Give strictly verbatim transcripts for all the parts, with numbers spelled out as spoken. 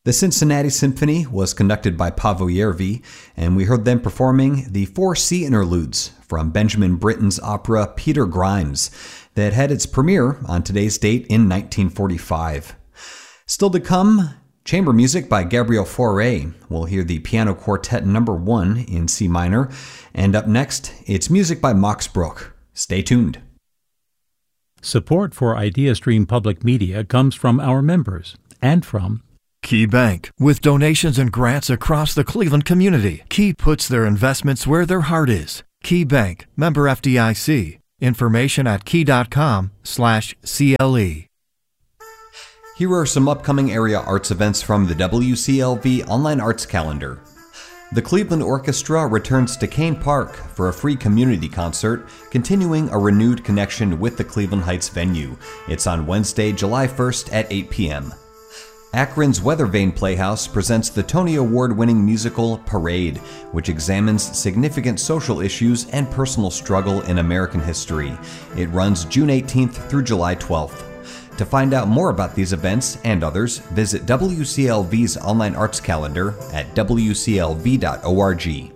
The Cincinnati Symphony was conducted by Paavo Järvi, and we heard them performing the four sea interludes from Benjamin Britten's opera Peter Grimes that had its premiere on today's date in nineteen forty-five. Still to come, chamber music by Gabriel Fauré. We'll hear the Piano Quartet number one in C minor, and up next, it's music by Max Bruch. Stay tuned. Support for IdeaStream Public Media comes from our members and from Key Bank. With donations and grants across the Cleveland community, Key puts their investments where their heart is. Key Bank, member F D I C. Information at key.com slash CLE. Here are some upcoming area arts events from the W C L V Online Arts Calendar. The Cleveland Orchestra returns to Kane Park for a free community concert, continuing a renewed connection with the Cleveland Heights venue. It's on Wednesday, July first at eight p.m. Akron's Weathervane Playhouse presents the Tony Award-winning musical Parade, which examines significant social issues and personal struggle in American history. It runs June eighteenth through July twelfth. To find out more about these events and others, visit W C L V's online arts calendar at w c l v dot org.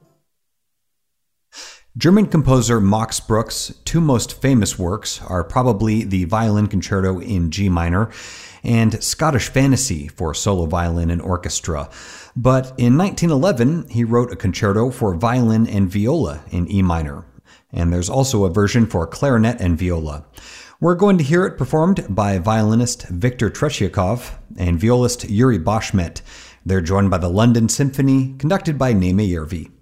German composer Max Bruch's two most famous works are probably the Violin Concerto in G minor and Scottish Fantasy for solo violin and orchestra. But in nineteen eleven, he wrote a concerto for violin and viola in E minor. And there's also a version for clarinet and viola. We're going to hear it performed by violinist Viktor Tretyakov and violist Yuri Bashmet. They're joined by the London Symphony, conducted by Naime Järvi.